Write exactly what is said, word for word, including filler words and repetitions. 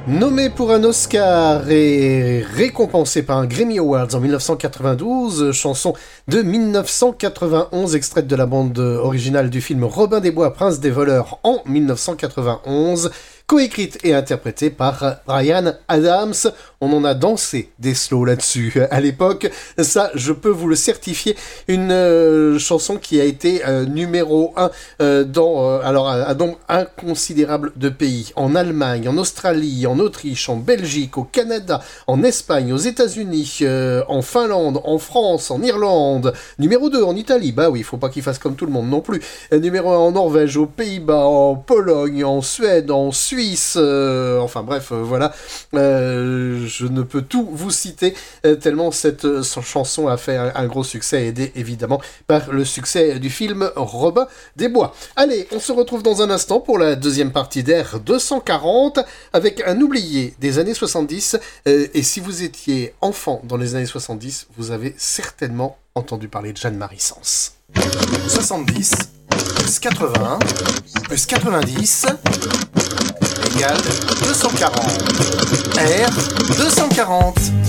Nommé pour un Oscar et récompensé par un Grammy Awards en mille neuf cent quatre-vingt-douze, chanson de mille neuf cent quatre-vingt-onze extraite de la bande originale du film Robin des Bois, Prince des voleurs en mille neuf cent quatre-vingt-onze, coécrite et interprétée par Bryan Adams. On en a dansé des slows là-dessus à l'époque, ça je peux vous le certifier, une euh, chanson qui a été euh, numéro un euh, dans euh, alors un nombre inconsidérable de pays, en Allemagne, en Australie, en Autriche, en Belgique, au Canada, en Espagne, aux États-Unis, euh, en Finlande, en France, en Irlande, numéro deux en Italie, bah oui, il faut pas qu'il fasse comme tout le monde non plus, euh, numéro un en Norvège, aux Pays-Bas, en Pologne, en Suède, en Suisse, euh, enfin bref, euh, voilà, euh, je ne peux tout vous citer, euh, tellement cette euh, chanson a fait un, un gros succès, aidé évidemment par le succès du film Robin des Bois. Allez, on se retrouve dans un instant pour la deuxième partie d'Air deux cent quarante, avec un oublié des années soixante-dix, euh, et si vous étiez enfant dans les années soixante-dix, vous avez certainement entendu parler de Jeanne-Marie Sens. soixante-dix plus quatre-vingts plus quatre-vingt-dix égale deux cent quarante. R deux cent quarante.